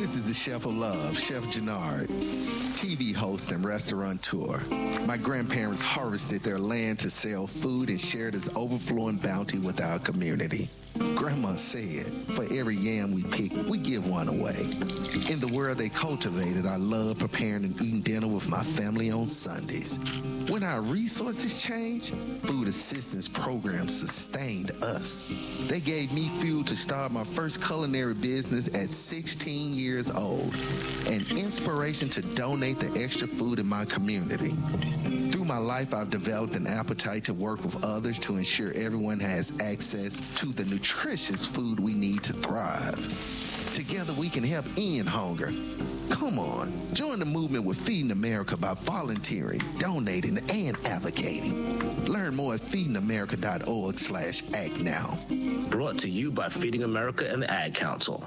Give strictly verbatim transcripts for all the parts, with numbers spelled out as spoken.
This is the Chef of Love, Chef Jannard, T V host and restaurateur. My grandparents harvested their land to sell food and share this overflowing bounty with our community. Grandma said, for every yam we pick, we give one away. In the world they cultivated, I love preparing and eating dinner with my family on Sundays. When our resources changed, food assistance programs sustained us. They gave me fuel to start my first culinary business at sixteen years old, and inspiration to donate the extra food in my community. Through my life, I've developed an appetite to work with others to ensure everyone has access to the nutritious food we need to thrive. Together, we can help end hunger. Come on, join the movement with Feeding America by volunteering, donating, and advocating. Learn more at feedingamerica.org slash act now. Brought to you by Feeding America and the Ad Council.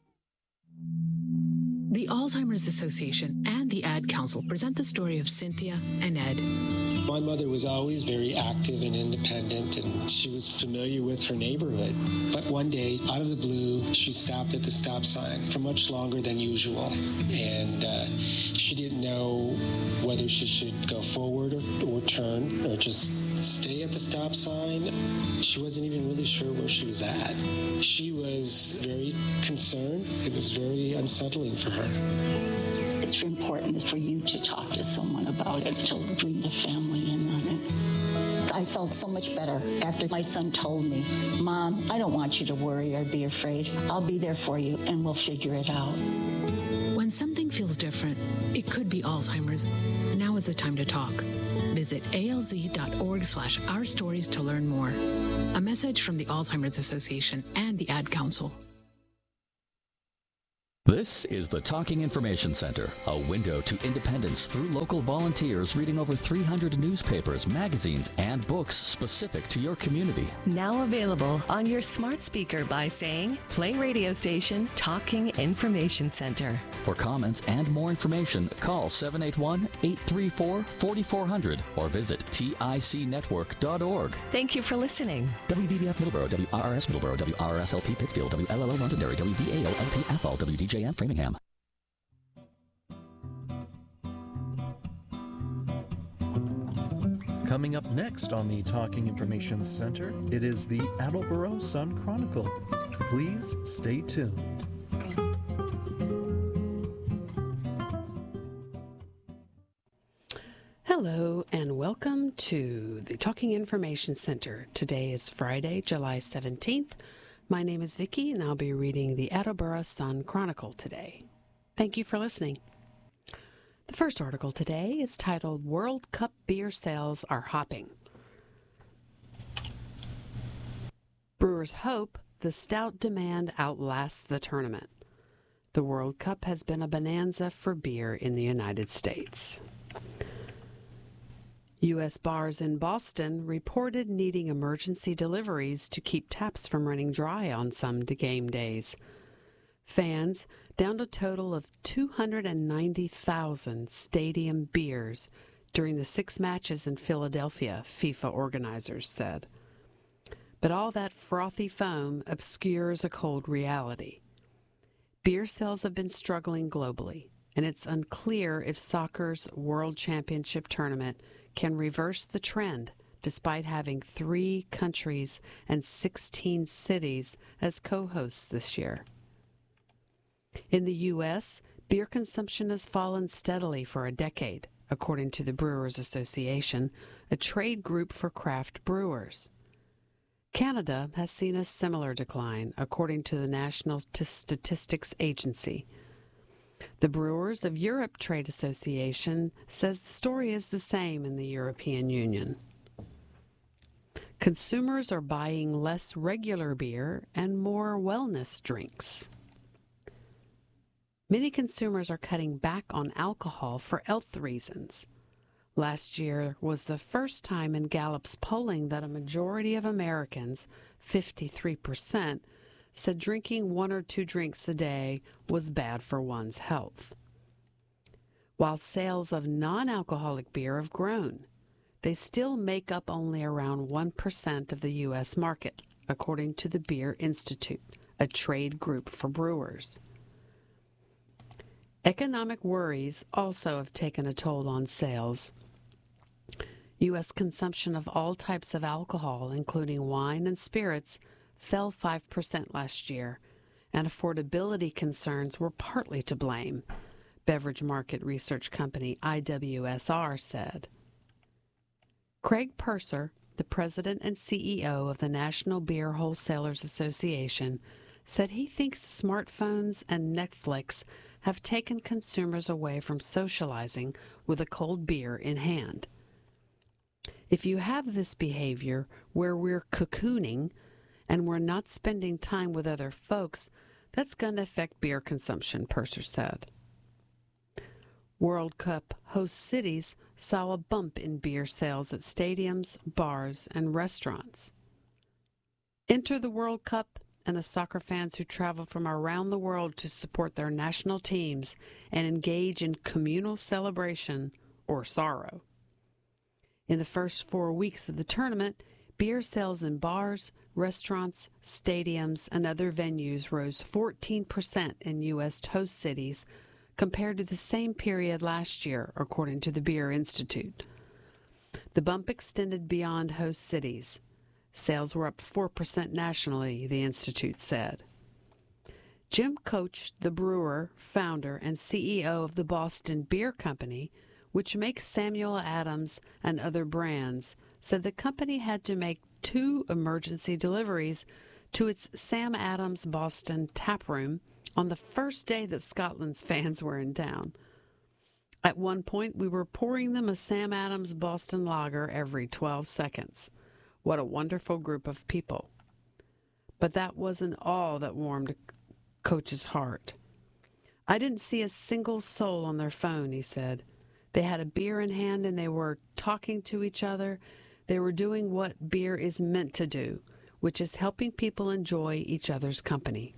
The Alzheimer's Association and the Ad Council present the story of Cynthia and Ed. My mother was always very active and independent, and she was familiar with her neighborhood. But one day, out of the blue, she stopped at the stop sign for much longer than usual. And uh, she didn't know whether she should go forward or, or turn or just stay at the stop sign. She wasn't even really sure where she was at. She was very concerned. It was very unsettling for her. It's important for you to talk to someone about it, to bring the family in on it. I felt so much better after my son told me, Mom, I don't want you to worry or be afraid. I'll be there for you and we'll figure it out. When something feels different, it could be Alzheimer's. Now is the time to talk. Visit alz.org slash our stories to learn more. A message from the Alzheimer's Association and the Ad Council. This is the Talking Information Center, a window to independence through local volunteers reading over three hundred newspapers, magazines, and books specific to your community. Now available on your smart speaker by saying, play radio station Talking Information Center. For comments and more information, call seven eight one, eight three four, four four zero zero or visit tic network dot org. Thank you for listening. W V B F Middleborough, W R R S Middleborough, W R R S L P Pittsfield, W L L O Londonderry, W V A O L P Athol, W D J M Framingham. Coming up next on the Talking Information Center, it is the Attleboro Sun Chronicle. Please stay tuned. Hello and welcome to the Talking Information Center. Today is Friday, July seventeenth. My name is Vicki and I'll be reading the Attleboro Sun Chronicle today. Thank you for listening. The first article today is titled World Cup Beer Sales Are Hopping. Brewers hope the stout demand outlasts the tournament. The World Cup has been a bonanza for beer in the United States. U S bars in Boston reported needing emergency deliveries to keep taps from running dry on some game days. Fans downed a total of two hundred ninety thousand stadium beers during the six matches in Philadelphia, FIFA organizers said. But all that frothy foam obscures a cold reality. Beer sales have been struggling globally, and it's unclear if soccer's World Championship tournament can reverse the trend despite having three countries and sixteen cities as co-hosts this year. In the U S, beer consumption has fallen steadily for a decade, according to the Brewers Association, a trade group for craft brewers. Canada has seen a similar decline, according to the National Statistics Agency. The Brewers of Europe Trade Association says the story is the same in the European Union. Consumers are buying less regular beer and more wellness drinks. Many consumers are cutting back on alcohol for health reasons. Last year was the first time in Gallup's polling that a majority of Americans, fifty-three percent, said drinking one or two drinks a day was bad for one's health. While sales of non-alcoholic beer have grown, they still make up only around one percent of the U S market, according to the Beer Institute, a trade group for brewers. Economic worries also have taken a toll on sales. U S consumption of all types of alcohol, including wine and spirits, fell five percent last year, and affordability concerns were partly to blame, beverage market research company I W S R said. Craig Purser, the president and C E O of the National Beer Wholesalers Association, said he thinks smartphones and Netflix have taken consumers away from socializing with a cold beer in hand. If you have this behavior where we're cocooning and we're not spending time with other folks, that's going to affect beer consumption, Purser said. World Cup host cities saw a bump in beer sales at stadiums, bars, and restaurants. Enter the World Cup and the soccer fans who travel from around the world to support their national teams and engage in communal celebration or sorrow. In the first four weeks of the tournament, beer sales in bars, restaurants, stadiums, and other venues rose fourteen percent in U S host cities compared to the same period last year, according to the Beer Institute. The bump extended beyond host cities. Sales were up four percent nationally, the Institute said. Jim Koch, the brewer, founder, and C E O of the Boston Beer Company, which makes Samuel Adams and other brands, said the company had to make two emergency deliveries to its Sam Adams Boston taproom on the first day that Scotland's fans were in town. At one point, we were pouring them a Sam Adams Boston lager every twelve seconds. What a wonderful group of people. But that wasn't all that warmed Coach's heart. I didn't see a single soul on their phone, he said. They had a beer in hand and they were talking to each other. They were doing what beer is meant to do, which is helping people enjoy each other's company.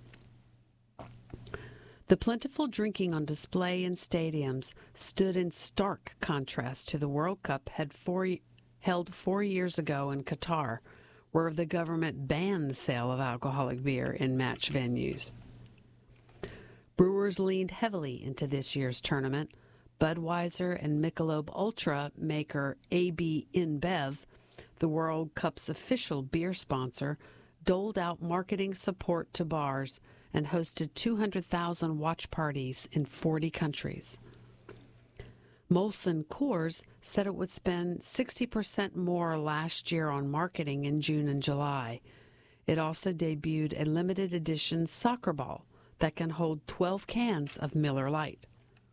The plentiful drinking on display in stadiums stood in stark contrast to the World Cup had four, held four years ago in Qatar, where the government banned the sale of alcoholic beer in match venues. Brewers leaned heavily into this year's tournament. Budweiser and Michelob Ultra maker A B InBev, the World Cup's official beer sponsor, doled out marketing support to bars and hosted two hundred thousand watch parties in forty countries. Molson Coors said it would spend sixty percent more last year on marketing in June and July. It also debuted a limited edition soccer ball that can hold twelve cans of Miller Lite.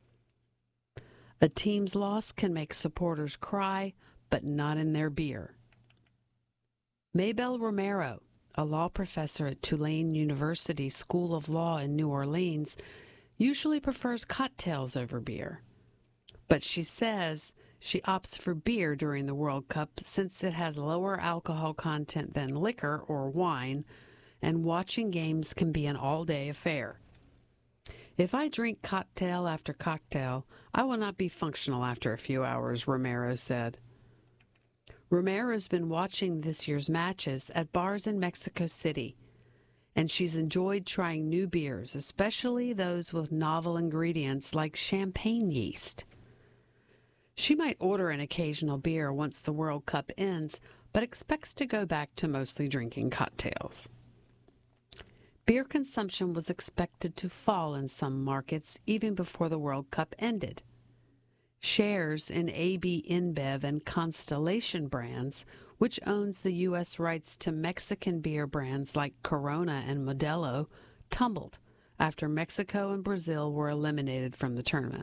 A team's loss can make supporters cry, but not in their beer. Maybelle Romero, a law professor at Tulane University School of Law in New Orleans, usually prefers cocktails over beer. But she says she opts for beer during the World Cup since it has lower alcohol content than liquor or wine, and watching games can be an all-day affair. If I drink cocktail after cocktail, I will not be functional after a few hours, Romero said. Romero's been watching this year's matches at bars in Mexico City, and she's enjoyed trying new beers, especially those with novel ingredients like champagne yeast. She might order an occasional beer once the World Cup ends, but expects to go back to mostly drinking cocktails. Beer consumption was expected to fall in some markets even before the World Cup ended. Shares in A B InBev and Constellation brands, which owns the U S rights to Mexican beer brands like Corona and Modelo, tumbled after Mexico and Brazil were eliminated from the tournament.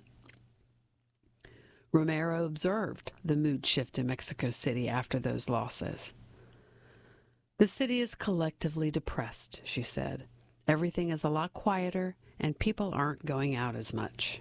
Romero observed the mood shift in Mexico City after those losses. The city is collectively depressed, she said. Everything is a lot quieter, and people aren't going out as much.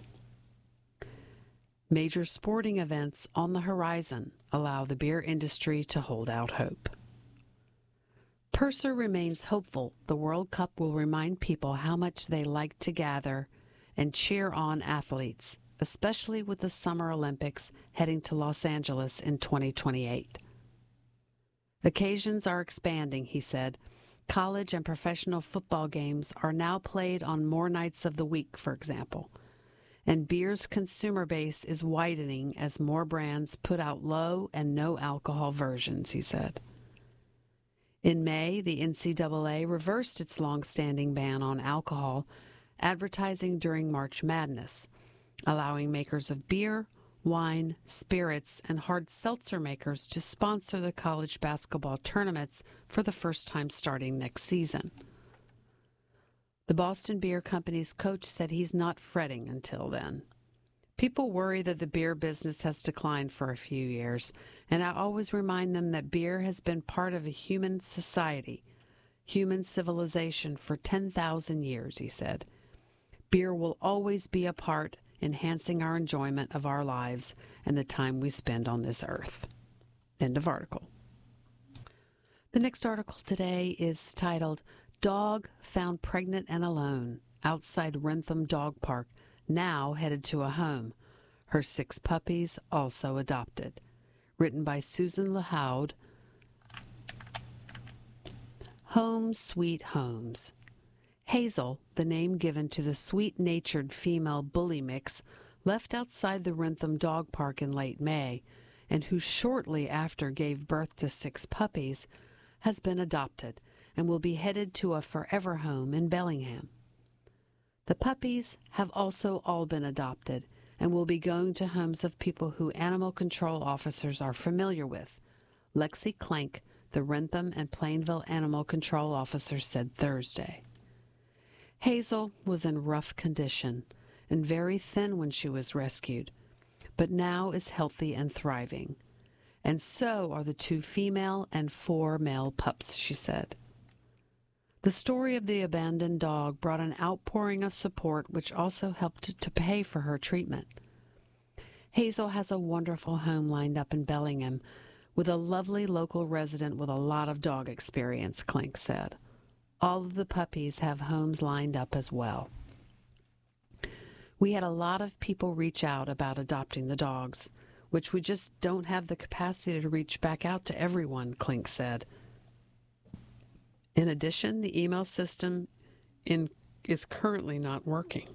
Major sporting events on the horizon allow the beer industry to hold out hope. Purser remains hopeful the World Cup will remind people how much they like to gather and cheer on athletes, especially with the Summer Olympics heading to Los Angeles in twenty twenty-eight. Occasions are expanding, he said. College and professional football games are now played on more nights of the week, for example. and beer's consumer base is widening as more brands put out low and no alcohol versions, he said. In May, the N C double A reversed its long-standing ban on alcohol advertising during March Madness, allowing makers of beer, wine, spirits, and hard seltzer makers to sponsor the college basketball tournaments for the first time starting next season. The Boston Beer Company's coach said he's not fretting until then. People worry that the beer business has declined for a few years, and I always remind them that beer has been part of a human society, human civilization for ten thousand years, he said. Beer will always be a part, enhancing our enjoyment of our lives and the time we spend on this earth. End of article. The next article today is titled, Dog Found Pregnant and Alone Outside Wrentham Dog Park, Now Headed to a Home. Her six puppies also adopted. Written by Susan LaHoud. Home Sweet Homes. Hazel, the name given to the sweet-natured female bully mix, left outside the Wrentham Dog Park in late May, and who shortly after gave birth to six puppies, has been adopted and will be headed to a forever home in Bellingham. The puppies have also all been adopted and will be going to homes of people who animal control officers are familiar with, Lexi Clank, the Wrentham and Plainville animal control officer, said Thursday. Hazel was in rough condition and very thin when she was rescued, but now is healthy and thriving. And so are the two female and four male pups, she said. The story of the abandoned dog brought an outpouring of support, which also helped to pay for her treatment. Hazel has a wonderful home lined up in Bellingham with a lovely local resident with a lot of dog experience, Clink said. All of the puppies have homes lined up as well. We had a lot of people reach out about adopting the dogs, which we just don't have the capacity to reach back out to everyone, Clink said. In addition, the email system in, is currently not working.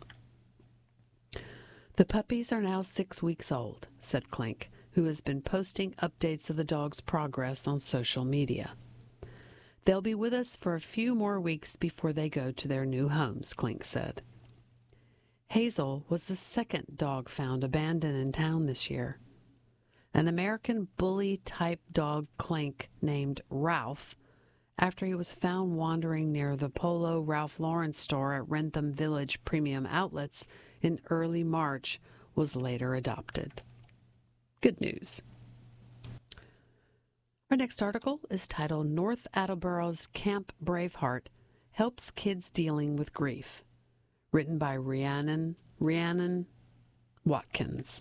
The puppies are now six weeks old, said Clink, who has been posting updates of the dog's progress on social media. They'll be with us for a few more weeks before they go to their new homes, Clink said. Hazel was the second dog found abandoned in town this year. An American bully-type dog, Clink, named Ralph, after he was found wandering near the Polo Ralph Lauren store at Wrentham Village Premium Outlets in early March, was later adopted. Good news. Our next article is titled North Attleboro's Camp Braveheart Helps Kids Dealing with Grief, written by Rhiannon, Rhiannon Watkins.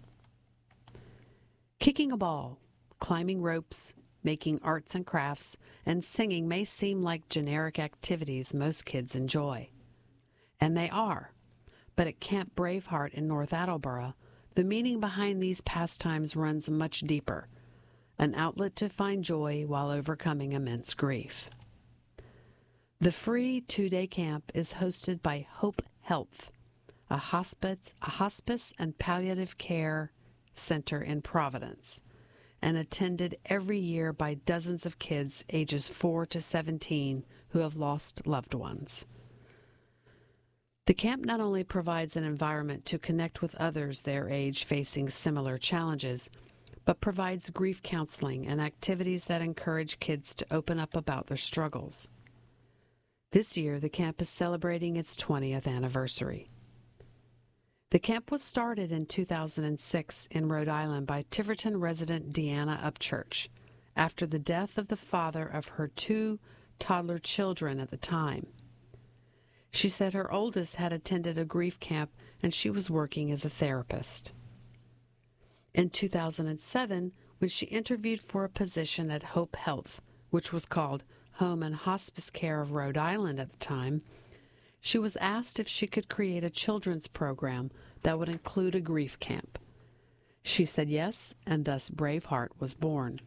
Kicking a ball, climbing ropes, making arts and crafts, and singing may seem like generic activities most kids enjoy. And they are. But at Camp Braveheart in North Attleboro, the meaning behind these pastimes runs much deeper, an outlet to find joy while overcoming immense grief. The free two-day camp is hosted by Hope Health, a hospice, a hospice and palliative care center in Providence, and attended every year by dozens of kids ages four to seventeen who have lost loved ones. The camp not only provides an environment to connect with others their age facing similar challenges, but provides grief counseling and activities that encourage kids to open up about their struggles. This year, the camp is celebrating its twentieth anniversary. The camp was started in two thousand six in Rhode Island by Tiverton resident Deanna Upchurch after the death of the father of her two toddler children at the time. She said her oldest had attended a grief camp and she was working as a therapist. In two thousand seven, when she interviewed for a position at Hope Health, which was called Home and Hospice Care of Rhode Island at the time, she was asked if she could create a children's program that would include a grief camp. She said yes, and thus Braveheart was born.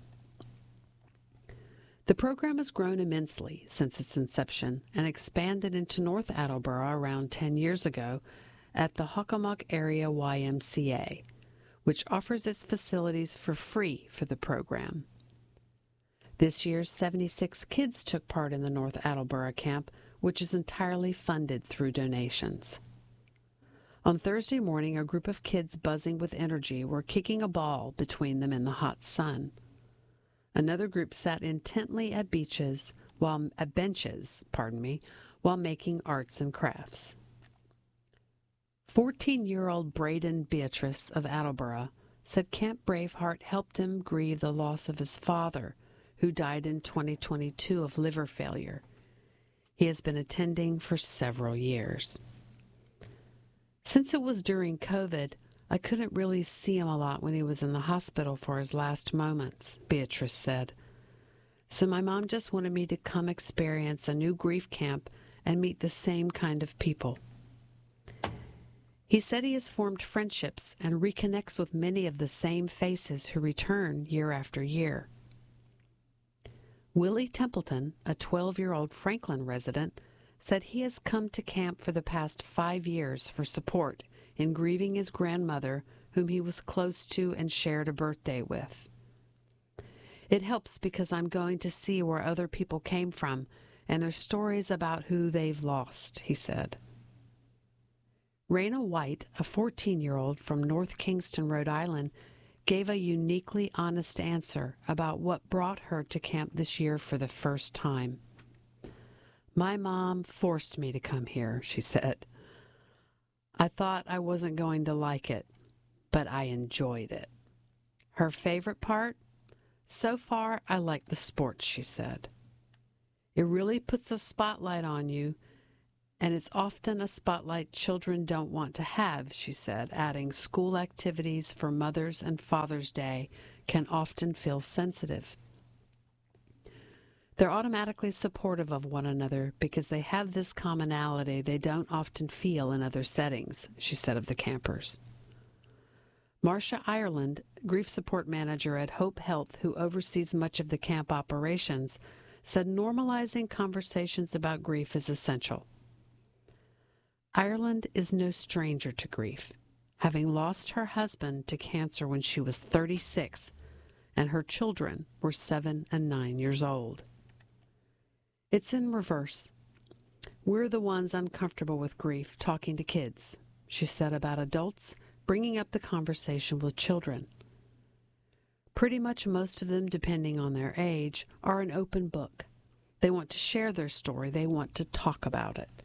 The program has grown immensely since its inception and expanded into North Attleboro around ten years ago at the Hockomock Area Y M C A, which offers its facilities for free for the program. This year, seventy-six kids took part in the North Attleboro camp, which is entirely funded through donations. On Thursday morning, a group of kids buzzing with energy were kicking a ball between them in the hot sun. Another group sat intently at beaches while at benches, pardon me, while making arts and crafts. Fourteen-year-old Braden Beatrice of Attleboro said Camp Braveheart helped him grieve the loss of his father, who died in twenty twenty-two of liver failure. He has been attending for several years. Since it was during COVID, I couldn't really see him a lot when he was in the hospital for his last moments, Beatrice said. So my mom just wanted me to come experience a new grief camp and meet the same kind of people. He said he has formed friendships and reconnects with many of the same faces who return year after year. Willie Templeton, a twelve-year-old Franklin resident, said he has come to camp for the past five years for support in grieving his grandmother, whom he was close to and shared a birthday with. It helps because I'm going to see where other people came from and their stories about who they've lost, he said. Raina White, a fourteen-year-old from North Kingston, Rhode Island, gave a uniquely honest answer about what brought her to camp this year for the first time. My mom forced me to come here, she said. I thought I wasn't going to like it, but I enjoyed it. Her favorite part? So far, I like the sports, she said. It really puts a spotlight on you, and it's often a spotlight children don't want to have, she said, adding school activities for Mother's and Father's Day can often feel sensitive. They're automatically supportive of one another because they have this commonality they don't often feel in other settings, she said of the campers. Marcia Ireland, grief support manager at Hope Health, who oversees much of the camp operations, said normalizing conversations about grief is essential. Ireland is no stranger to grief, having lost her husband to cancer when she was thirty-six, and her children were seven and nine years old. It's in reverse. We're the ones uncomfortable with grief talking to kids, she said about adults bringing up the conversation with children. Pretty much most of them, depending on their age, are an open book. They want to share their story. They want to talk about it.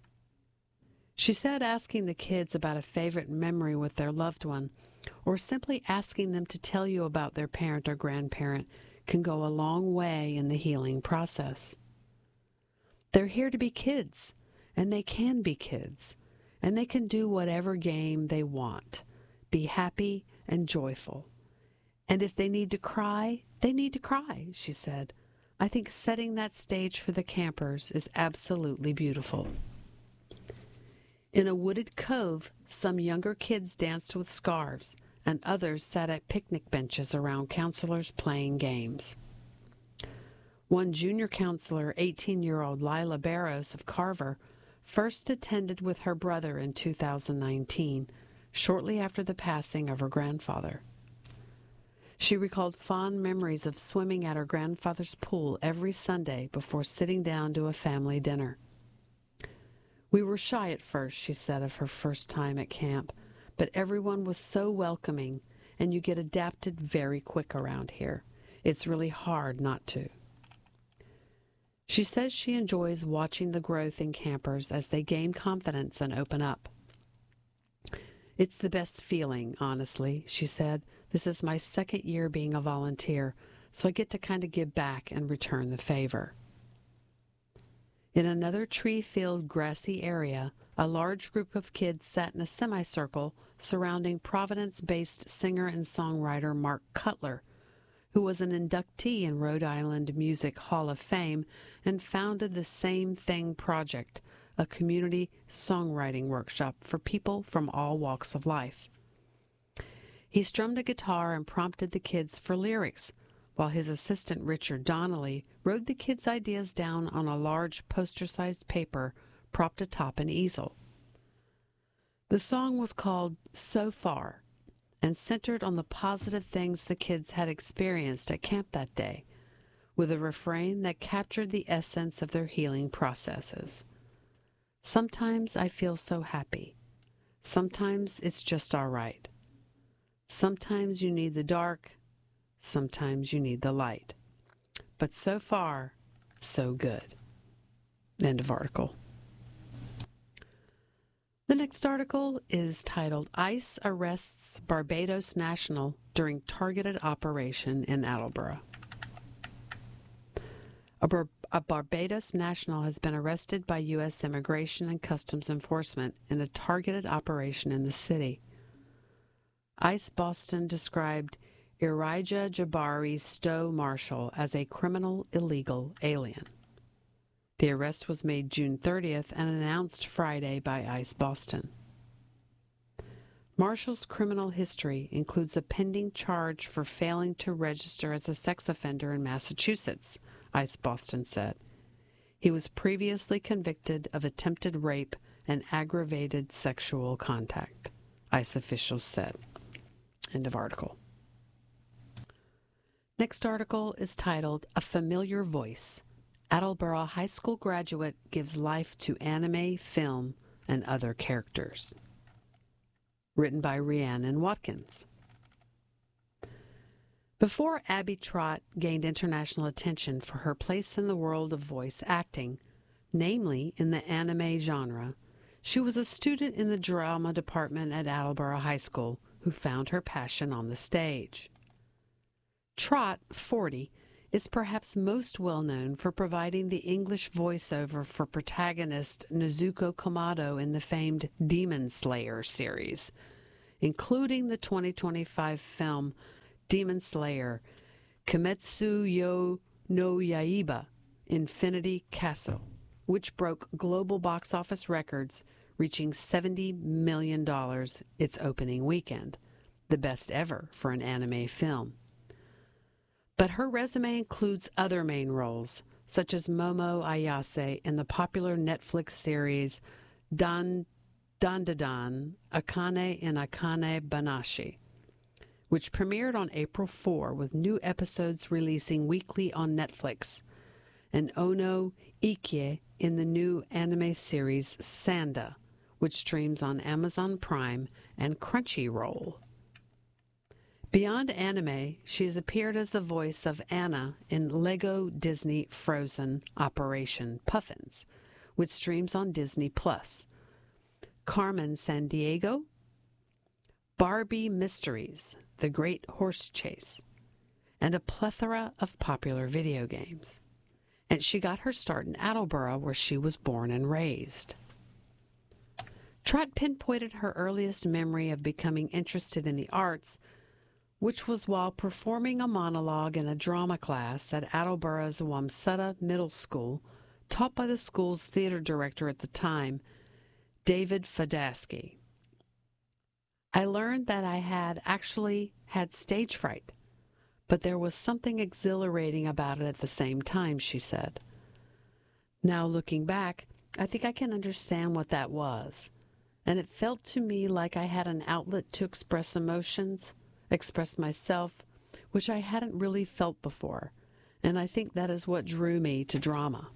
She said asking the kids about a favorite memory with their loved one, or simply asking them to tell you about their parent or grandparent, can go a long way in the healing process. They're here to be kids, and they can be kids, and they can do whatever game they want, be happy and joyful. And if they need to cry, they need to cry, she said. I think setting that stage for the campers is absolutely beautiful. In a wooded cove, some younger kids danced with scarves, and others sat at picnic benches around counselors playing games. One junior counselor, eighteen-year-old Lila Barros of Carver, first attended with her brother in two thousand nineteen, shortly after the passing of her grandfather. She recalled fond memories of swimming at her grandfather's pool every Sunday before sitting down to a family dinner. We were shy at first, she said of her first time at camp, but everyone was so welcoming, and you get adapted very quick around here. It's really hard not to. She says she enjoys watching the growth in campers as they gain confidence and open up. It's the best feeling, honestly, she said. This is my second year being a volunteer, so I get to kind of give back and return the favor. In another tree-filled, grassy area, a large group of kids sat in a semicircle surrounding Providence-based singer and songwriter Mark Cutler, who was an inductee in Rhode Island Music Hall of Fame and founded the Same Thing Project, a community songwriting workshop for people from all walks of life. He strummed a guitar and prompted the kids for lyrics, while his assistant Richard Donnelly wrote the kids' ideas down on a large poster-sized paper propped atop an easel. The song was called So Far and centered on the positive things the kids had experienced at camp that day, with a refrain that captured the essence of their healing processes. Sometimes I feel so happy. Sometimes it's just all right. Sometimes you need the dark. Sometimes you need the light. But so far, so good. End of article. The next article is titled ICE Arrests Barbados National During Targeted Operation in Attleboro. A, Bar- a Barbados national has been arrested by U S Immigration and Customs Enforcement in a targeted operation in the city. ICE Boston described Irijah Jabari Stowe Marshall as a criminal illegal alien. The arrest was made June thirtieth and announced Friday by ICE Boston. Marshall's criminal history includes a pending charge for failing to register as a sex offender in Massachusetts, ICE Boston said. He was previously convicted of attempted rape and aggravated sexual contact, ICE officials said. End of article. Next article is titled A Familiar Voice. Attleboro High School graduate gives life to anime, film, and other characters. Written by Rhiannon Watkins. Before Abby Trott gained international attention for her place in the world of voice acting, namely in the anime genre, she was a student in the drama department at Attleboro High School who found her passion on the stage. Trott, forty, is perhaps most well known for providing the English voiceover for protagonist Nezuko Kamado in the famed Demon Slayer series, including the twenty twenty-five film Demon Slayer Kimetsu yo no Yaiba Infinity Castle, which broke global box office records, reaching seventy million dollars its opening weekend, the best ever for an anime film. But her resume includes other main roles, such as Momo Ayase in the popular Netflix series Dan Dandadan, Akane and Akane Banashi, which premiered on April fourth with new episodes releasing weekly on Netflix, and Ono Ikie in the new anime series Sanda, which streams on Amazon Prime and Crunchyroll. Beyond anime, she has appeared as the voice of Anna in Lego Disney Frozen Operation Puffins, which streams on Disney Plus, Carmen Sandiego, Barbie Mysteries, The Great Horse Chase, and a plethora of popular video games. And she got her start in Attleboro, where she was born and raised. Trott pinpointed her earliest memory of becoming interested in the arts, which was while performing a monologue in a drama class at Attleboro's Wamsutta Middle School, taught by the school's theater director at the time, David Fadasky. I learned that I had actually had stage fright, but there was something exhilarating about it at the same time, she said. Now looking back, I think I can understand what that was, and it felt to me like I had an outlet to express emotions, express myself, which I hadn't really felt before, and I think that is what drew me to drama.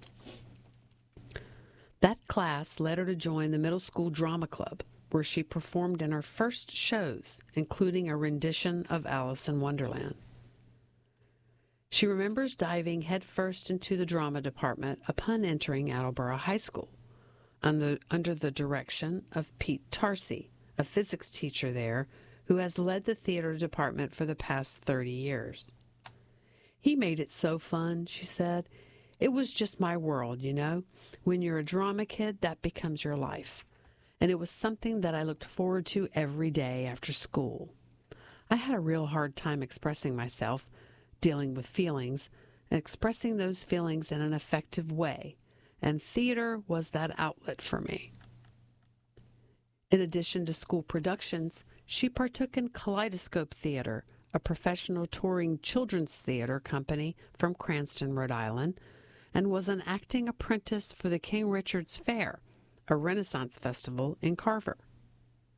That class led her to join the middle school drama club, where she performed in her first shows, including a rendition of Alice in Wonderland. She remembers diving headfirst into the drama department upon entering Attleboro High School, under, under the direction of Pete Tarsi, a physics teacher there, who has led the theater department for the past thirty years. He made it so fun, she said. It was just my world, you know. When you're a drama kid, that becomes your life. And it was something that I looked forward to every day after school. I had a real hard time expressing myself, dealing with feelings, and expressing those feelings in an effective way, and theater was that outlet for me. In addition to school productions, she partook in Kaleidoscope Theater, a professional touring children's theater company from Cranston, Rhode Island, and was an acting apprentice for the King Richard's Fair, a Renaissance festival in Carver.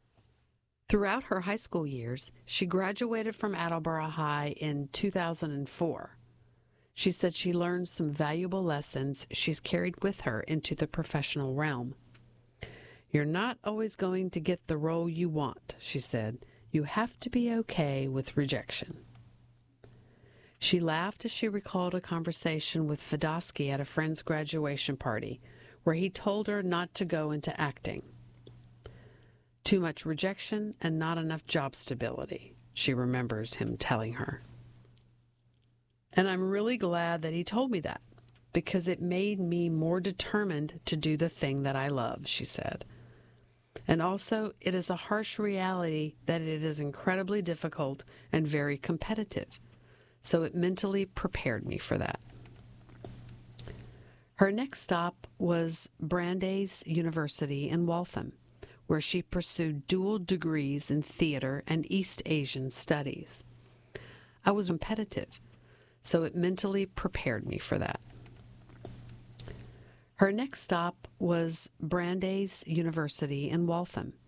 Throughout her high school years, she graduated from Attleboro High in two thousand four. She said she learned some valuable lessons she's carried with her into the professional realm. You're not always going to get the role you want, she said. You have to be okay with rejection. She laughed as she recalled a conversation with Fedosky at a friend's graduation party, where he told her not to go into acting. Too much rejection and not enough job stability, she remembers him telling her. And I'm really glad that he told me that, because it made me more determined to do the thing that I love, she said. And also, it is a harsh reality that it is incredibly difficult and very competitive, so it mentally prepared me for that. Her next stop was Brandeis University in Waltham, where she pursued dual degrees in theater and East Asian studies. I was competitive, so it mentally prepared me for that. Her next stop was Brandeis University in Waltham,